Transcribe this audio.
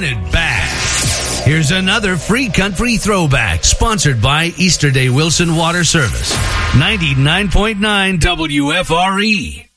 throwing it back. Here's another free country throwback, sponsored by Easterday Wilson Water Service. 99.9 WFRE.